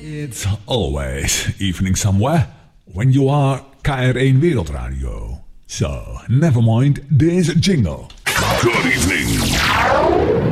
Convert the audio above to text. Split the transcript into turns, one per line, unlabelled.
It's always evening somewhere when you are KR1 Wereldradio. So, never mind this jingle.
Good evening.